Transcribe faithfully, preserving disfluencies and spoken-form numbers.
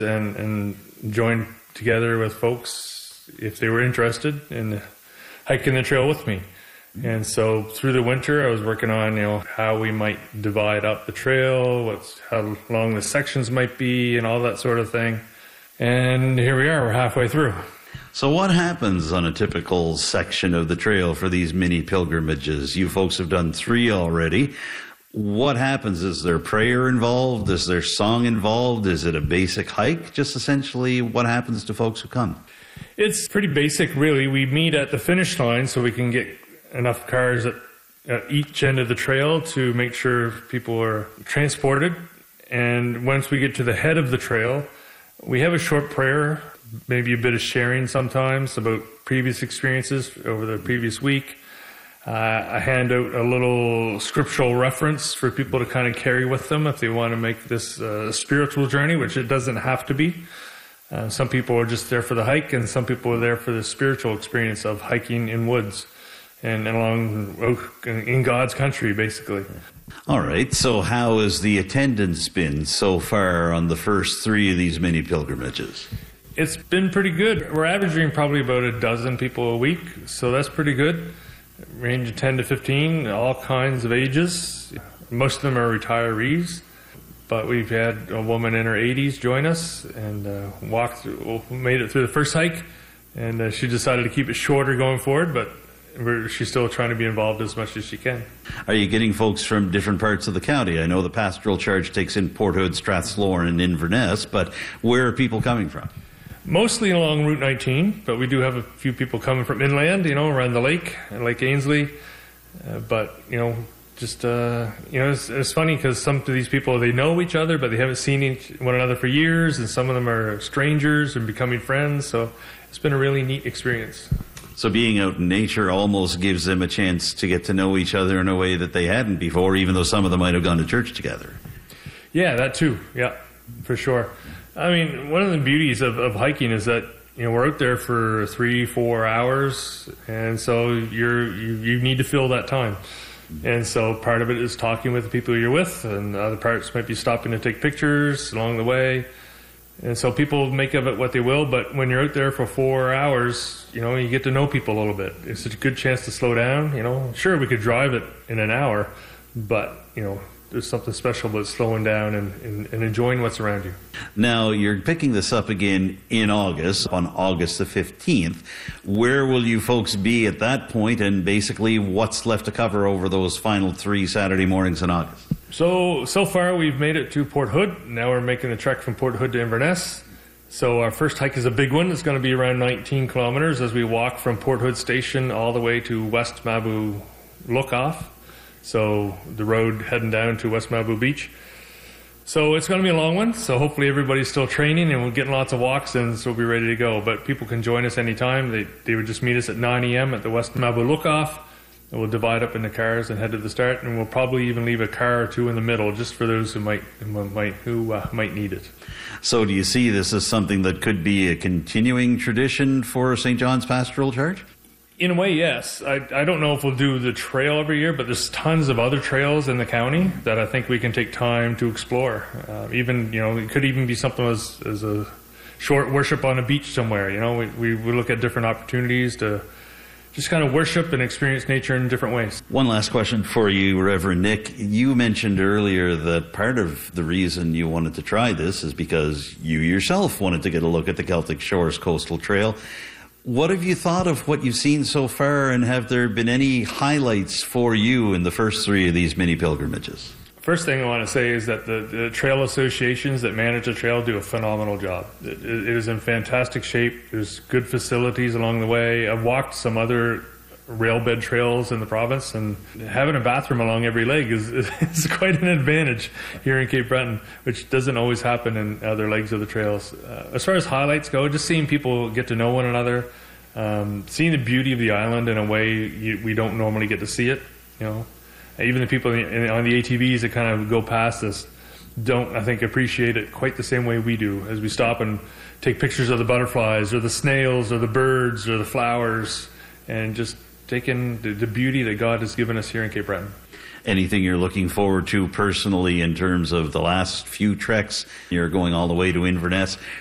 and, and join together with folks if they were interested in hiking the trail with me. And so through the winter, I was working on, you know, how we might divide up the trail, what's how long the sections might be, and all that sort of thing. And here we are, we're halfway through. So what happens on a typical section of the trail for these mini pilgrimages? You folks have done three already. What happens? Is there prayer involved? Is there song involved? Is it a basic hike? Just essentially what happens to folks who come? It's pretty basic, really. We meet at the finish line so we can get enough cars at, at each end of the trail to make sure people are transported. And once we get to the head of the trail, we have a short prayer, maybe a bit of sharing sometimes about previous experiences over the previous week. Uh, I hand out a little scriptural reference for people to kind of carry with them if they want to make this uh, a spiritual journey, which it doesn't have to be. Uh, some people are just there for the hike, and some people are there for the spiritual experience of hiking in woods and, and along in God's country, basically. All right. So how has the attendance been so far on the first three of these mini pilgrimages? It's been pretty good. We're averaging probably about a dozen people a week, so that's pretty good. Range of ten to fifteen, all kinds of ages. Most of them are retirees, but we've had a woman in her eighties join us and uh, walked through, made it through the first hike, and uh, she decided to keep it shorter going forward, but we're, she's still trying to be involved as much as she can. Are you getting folks from different parts of the county? I know the pastoral charge takes in Port Hood, Strathsloran, and Inverness, but where are people coming from? Mostly along Route nineteen, but we do have a few people coming from inland, you know, around the lake, Lake Ainslie. Uh, but, you know, just, uh, you know, it's, it's funny because some of these people, they know each other, but they haven't seen each, one another for years, and some of them are strangers and becoming friends. So it's been a really neat experience. So being out in nature almost gives them a chance to get to know each other in a way that they hadn't before, even though some of them might have gone to church together. Yeah, that too. Yeah, for sure. I mean, one of the beauties of, of hiking is that, you know, we're out there for three, four hours, and so you're you, you need to fill that time. And so part of it is talking with the people you're with, and other parts might be stopping to take pictures along the way. And so people make of it what they will, but when you're out there for four hours, you know, you get to know people a little bit. It's a good chance to slow down, you know. Sure, we could drive it in an hour, but, you know, there's something special about slowing down and, and, and enjoying what's around you. Now, you're picking this up again in August, on August the fifteenth. Where will you folks be at that point, and basically what's left to cover over those final three Saturday mornings in August? So, so far we've made it to Port Hood. Now we're making the trek from Port Hood to Inverness. So our first hike is a big one. It's going to be around nineteen kilometers as we walk from Port Hood Station all the way to West Mabou Lookoff. So the road heading down to West Mabou Beach. So it's going to be a long one. So hopefully everybody's still training and we're getting lots of walks in, so we'll be ready to go. But people can join us anytime. They they would just meet us at nine a.m. at the West Mabou Lookoff. And we'll divide up into cars and head to the start. And we'll probably even leave a car or two in the middle just for those who might who might who uh, might need it. So do you see this as something that could be a continuing tradition for Saint John's Pastoral Charge? In a way, yes. I, I don't know if we'll do the trail every year, but there's tons of other trails in the county that I think we can take time to explore. Uh, even, you know, it could even be something as, as a short worship on a beach somewhere. You know, we, we, we look at different opportunities to just kind of worship and experience nature in different ways. One last question for you, Reverend Nick. You mentioned earlier that part of the reason you wanted to try this is because you yourself wanted to get a look at the Celtic Shores Coastal Trail. What have you thought of what you've seen so far, and have there been any highlights for you in the first three of these mini pilgrimages? First thing I want to say is that the, the trail associations that manage the trail do a phenomenal job. It, it is in fantastic shape. There's good facilities along the way. I've walked some other railbed trails in the province, and having a bathroom along every leg is, is quite an advantage here in Cape Breton, which doesn't always happen in other legs of the trails. Uh, as far as highlights go, just seeing people get to know one another, um, seeing the beauty of the island in a way you, we don't normally get to see it. You know, even the people in the, in, on the A T Vs that kind of go past us don't, I think, appreciate it quite the same way we do as we stop and take pictures of the butterflies or the snails or the birds or the flowers, and just take in the, the beauty that God has given us here in Cape Breton. anything you're looking forward to personally in terms of the last few treks? You're going all the way to Inverness.